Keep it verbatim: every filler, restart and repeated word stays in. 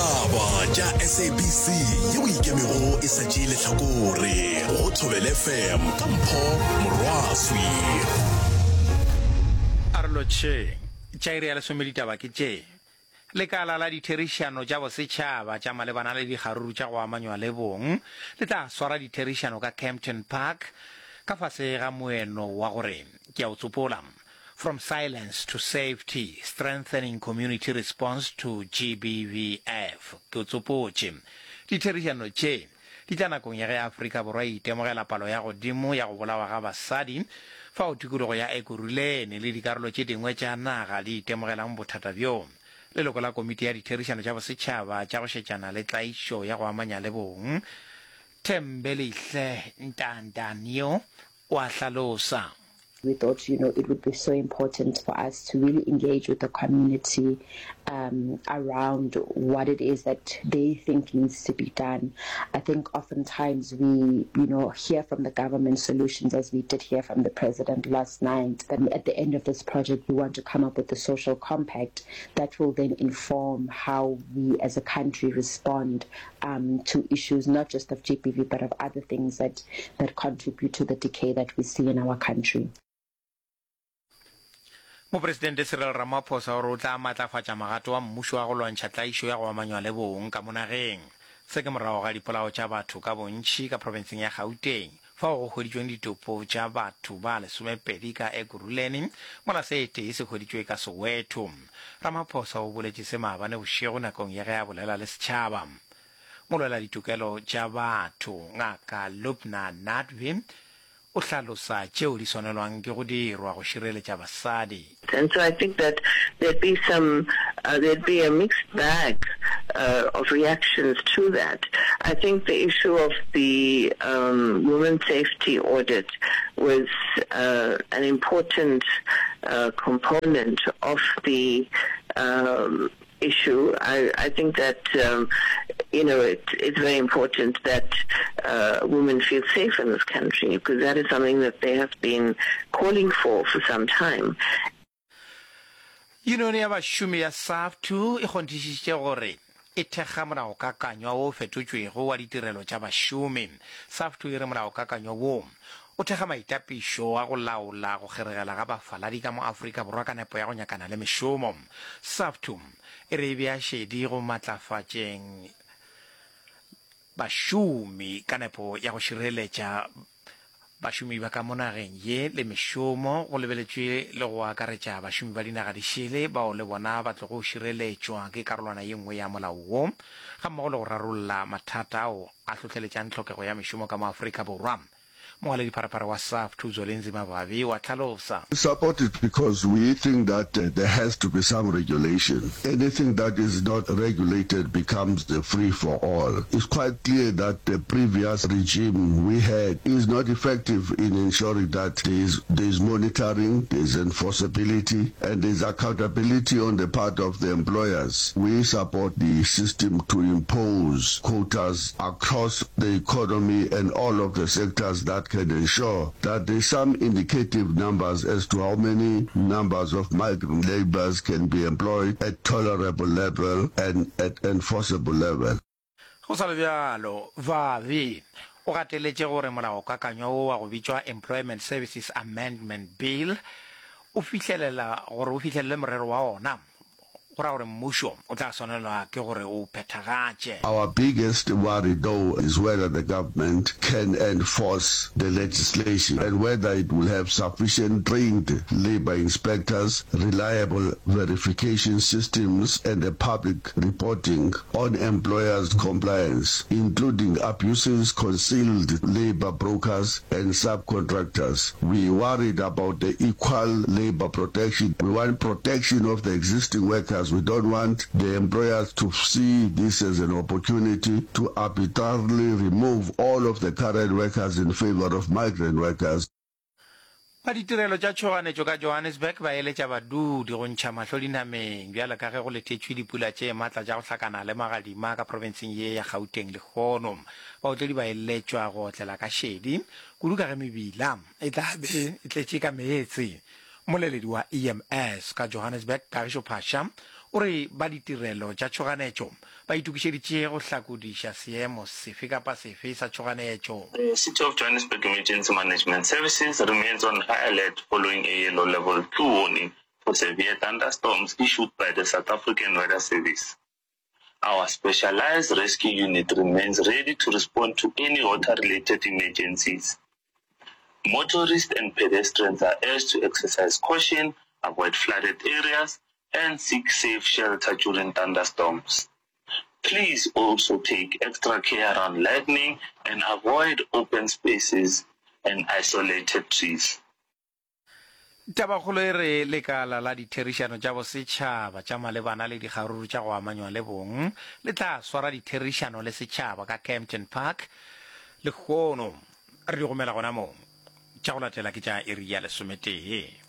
Setšhaba tša S A B C yeo ikemego e satšile tlhakore go Thobela F M ka Mpho Morwaswi. Arloche tša iri ya lesome ditaba ke tše lekala la ditherišano tša bosetšhaba tša malebana le dikgaruru tša go amanywa le bong le tla swara ditherišano ka Kempton Park ka fase ga moeno wa gore ke a o tsopola from silence to safety strengthening community response to G B V F ke o tsopotše ditherišano tše di tla nakong ya ge Afrika Borwa e itemogela palo ya godimo ya go bolawa ga basadi fa o tikologo ya Ekurhuleni le dikarolo tše dingwe tša naga di itemogelang bothata bjo leloko la komiti ya ditherišano tša bosetšhaba tša go šetšana le tlaišo ya go amanya le bong Thembelihle Ntantanio o a hlalosa. We thought, you know, it would be so important for us to really engage with the community um, around what it is that they think needs to be done. I think oftentimes we, you know, hear from the government solutions, as we did hear from the president last night, that at the end of this project we want to come up with a social compact that will then inform how we as a country respond um, to issues not just of G B V but of other things that, that contribute to the decay that we see in our country. Mopresidente Cyril Ramaphosa o re o tla matlafatša magato wa mmušo wa go lwantšha tlaišo ya go amanywa le bong ka monageng se ke morago ga dipolao tša batho ka bontši ka profenseng ya Gauteng fao go hweditšweng ditopo tša batho ba lesomepedi ka Ekurhuleni mola se tee se hweditšwe ka Soweto. Ramaphosa o boletše se maabane bošego nakong ya ge a bolela le setšhaba. Molwela ditokelo tša batho ngaka Lubna Nadvi o hlalosa tšeo di swanelwang ke go dirwa go šireletša basadi. And so I think that there'd be some, uh, there'd be a mixed bag uh, of reactions to that. I think the issue of the um, women's safety audit was uh, an important uh, component of the um, issue. I, I think that um, you know it, it's very important that uh, women feel safe in this country because that is something that they have been calling for for some time. Union ya bašomi ya SAFTU e kgontišitše gore e thekga molaokakanywa o fetotšwego wa ditirelo tša bašomi. SAFTU e re molaokakanywa wo o thekga maitapišo a go laola go kgeregela ga bafaladi ka mo Afrika Borwa ka nepo ya go nyakana le mešomo. SAFTU e re bea šedi go matlafatšeng bašomi ka nepo ya go šireletša bašomi ba ka monageng ye le mešomo go lebeletšwe le go akaretša bašomi ba dinaga di šele bao le bona ba tlo go šireletšwa ke karolwana ye nngwe ya molao wo ga mmogo le go rarolla mathata ao a tlhotlheletšang tlhokego ya mešomo ka mo Afrika Borwa. We support it because we think that uh, there has to be some regulation. Anything that is not regulated becomes the free for all. It's quite clear that the previous regime we had is not effective in ensuring that there is, there is monitoring, there is enforceability, and there is accountability on the part of the employers. We support the system to impose quotas across the economy and all of the sectors that can ensure that there is some indicative numbers as to how many numbers of migrant laborers can be employed at tolerable level and at enforceable level. Go sa le bjalo vavi o gateletše gore molaokakanywa o wa go bitšwa Employment Services Amendment Bill o fihlelela gore o fihlelele morero wa ona. Our biggest worry, though, is whether the government can enforce the legislation and whether it will have sufficient trained labor inspectors, reliable verification systems, and a public reporting on employers' compliance, including abuses, concealed labor brokers, and subcontractors. We worried about the equal labor protection. We want protection of the existing workers. We don't want the employers to see this as an opportunity to arbitrarily remove all of the current workers in favor of migrant workers. Ditirelo tša tšhoganetšo ka Johannesburg ba eletša badudi go ntšha mahlo dinameng bjale ka ge go lethetšwe dipula tše maatla tša go hlakana le magadima ka profenseng ye ya Gauteng le Kgono. Baotledi ba eletšwa go otlela ka šedi kudu ka ge mebila e tla be e tletše ka meetse. Moleledi wa E M S ka Johannesburg Kagišo Phasha o re ba ditirelo tša tšhoganetšo ba itukišeditše go hlakodiša seemo sefe kapa sefe sa tšhoganetšo. The City of Johannesburg Emergency Management Services remains on high alert following a yellow level two warning for severe thunderstorms issued by the South African Weather Service. Our specialized rescue unit remains ready to respond to any water-related emergencies. Motorists and pedestrians are urged to exercise caution, avoid flooded areas, and seek safe shelter during thunderstorms. Please also take extra care around lightning and avoid open spaces and isolated trees. Tabakgolo e re lekala la ditherišano tša bosetšhaba tša malebana le dikgaruru tša go amanywa le bong le tla swara ditherišano le setšhaba ka Kempton Park le kgono re di gomela gona moo tša go latela ke tša iri ya lesometee.